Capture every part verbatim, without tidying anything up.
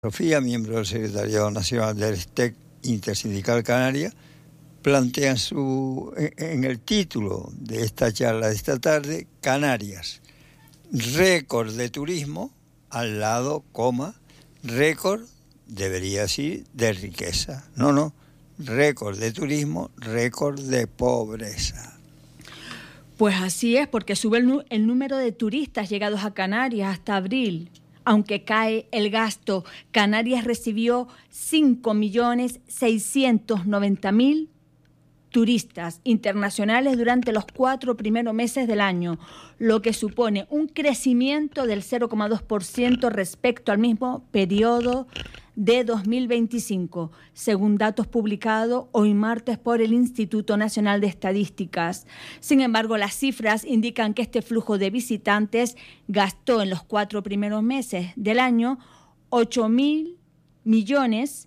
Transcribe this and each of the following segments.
Sofía, miembro del Secretariado Nacional del S T E C Intersindical Canaria, plantean su, en el título de esta charla de esta tarde, Canarias, récord de turismo, al lado, coma, récord, debería decir, de riqueza. No, no, récord de turismo, récord de pobreza. Pues así es, porque sube el, el número de turistas llegados a Canarias hasta abril. Aunque cae el gasto, Canarias recibió cinco millones seiscientos noventa mil turistas internacionales durante los cuatro primeros meses del año, lo que supone un crecimiento del cero coma dos por ciento respecto al mismo periodo de dos mil veinticinco, según datos publicados hoy martes por el Instituto Nacional de Estadísticas. Sin embargo, las cifras indican que este flujo de visitantes gastó en los cuatro primeros meses del año ocho mil millones.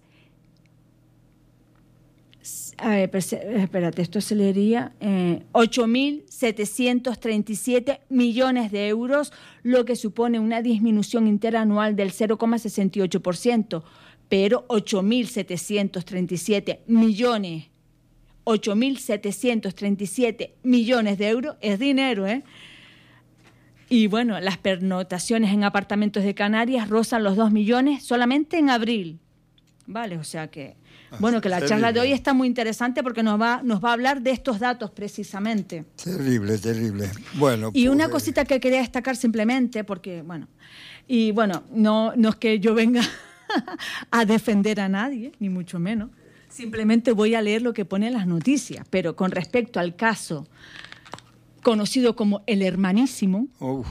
A ver, espérate, esto se leería eh, ocho mil setecientos treinta y siete millones de euros, lo que supone una disminución interanual del cero coma sesenta y ocho por ciento. Pero ocho mil setecientos treinta y siete millones, ocho mil setecientos treinta y siete millones de euros es dinero, ¿eh? Y bueno, las pernoctaciones en apartamentos de Canarias rozan los dos millones solamente en abril. Vale, o sea que... Bueno, que la terrible. Charla de hoy está muy interesante porque nos va, nos va a hablar de estos datos precisamente. Terrible, terrible. Bueno, y pues... una cosita que quería destacar simplemente, porque, bueno, y bueno, no, no es que yo venga a defender a nadie, ni mucho menos. Simplemente voy a leer lo que pone en las noticias. Pero con respecto al caso conocido como el Hermanísimo... Uf.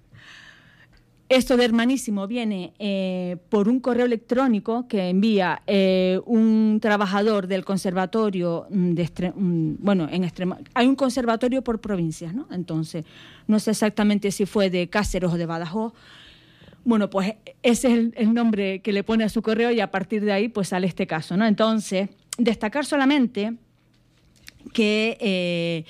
Esto de Hermanísimo viene eh, por un correo electrónico que envía eh, un trabajador del conservatorio de Extre- bueno, en Extremadura. Hay un conservatorio por provincias, ¿no? Entonces, no sé exactamente si fue de Cáceres o de Badajoz. Bueno, pues ese es el, el nombre que le pone a su correo y a partir de ahí pues sale este caso, ¿no? Entonces, destacar solamente que... Eh,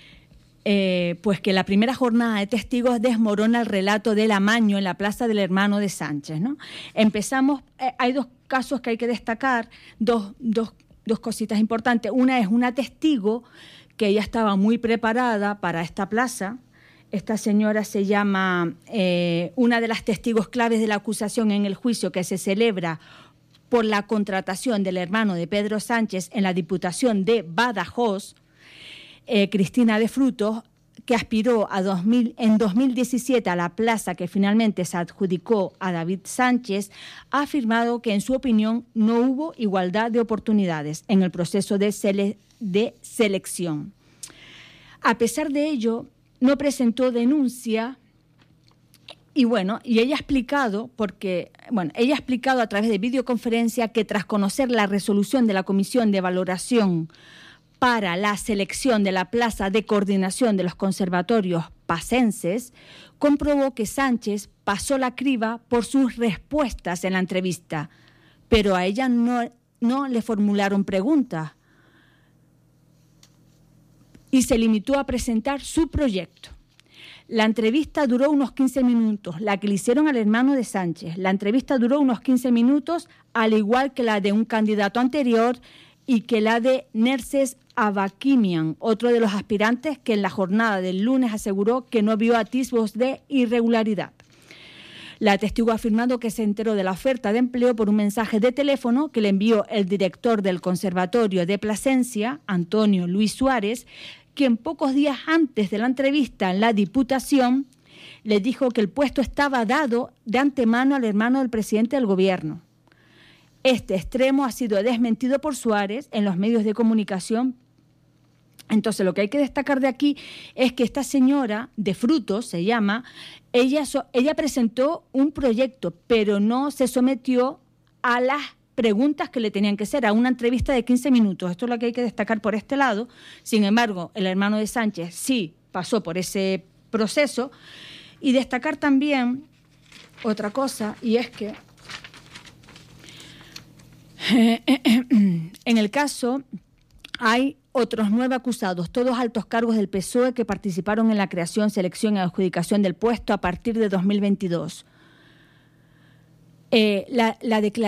Eh, pues que la primera jornada de testigos desmorona el relato del amaño en la plaza del Hermano de Sánchez, ¿no? Empezamos, eh, hay dos casos que hay que destacar, dos, dos, dos cositas importantes. Una es una testigo que ella estaba muy preparada para esta plaza. Esta señora se llama, eh, una de las testigos claves de la acusación en el juicio que se celebra por la contratación del hermano de Pedro Sánchez en la Diputación de Badajoz, Eh, Cristina de Frutos, que aspiró a dos mil, en dos mil diecisiete a la plaza que finalmente se adjudicó a David Sánchez, ha afirmado que en su opinión no hubo igualdad de oportunidades en el proceso de, sele- de selección. A pesar de ello, no presentó denuncia y bueno, y ella ha explicado, porque, bueno, ella ha explicado a través de videoconferencia que tras conocer la resolución de la Comisión de Valoración para la selección de la plaza de coordinación de los conservatorios pacenses, comprobó que Sánchez pasó la criba por sus respuestas en la entrevista, pero a ella no, no le formularon preguntas y se limitó a presentar su proyecto. La entrevista duró unos quince minutos, la que le hicieron al hermano de Sánchez. La entrevista duró unos quince minutos, al igual que la de un candidato anterior y que la de Nerses Abakimian, otro de los aspirantes que en la jornada del lunes aseguró que no vio atisbos de irregularidad. La testigo ha afirmado que se enteró de la oferta de empleo por un mensaje de teléfono que le envió el director del Conservatorio de Plasencia, Antonio Luis Suárez, quien pocos días antes de la entrevista en la Diputación le dijo que el puesto estaba dado de antemano al hermano del presidente del gobierno. Este extremo ha sido desmentido por Suárez en los medios de comunicación. Entonces, lo que hay que destacar de aquí es que esta señora de Frutos, se llama, ella, ella presentó un proyecto, pero no se sometió a las preguntas que le tenían que hacer, a una entrevista de quince minutos. Esto es lo que hay que destacar por este lado. Sin embargo, el hermano de Sánchez sí pasó por ese proceso. Y destacar también otra cosa, y es que en el caso hay otros nueve acusados, todos altos cargos del P S O E que participaron en la creación, selección y adjudicación del puesto a partir de dos mil veintidós. eh, la, la declaración